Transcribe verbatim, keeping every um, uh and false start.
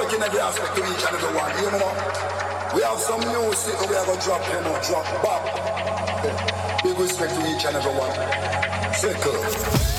respect in every aspect to each and every one, you know. We have some music we are gonna drop, you know, drop back. Big respect to each and every one. Circle.